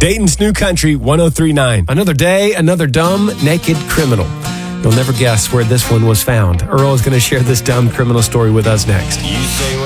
Dayton's New Country 103.9. Another day, another dumb, naked criminal. You'll never guess where this one was found. Earl is going to share this dumb criminal story with us next.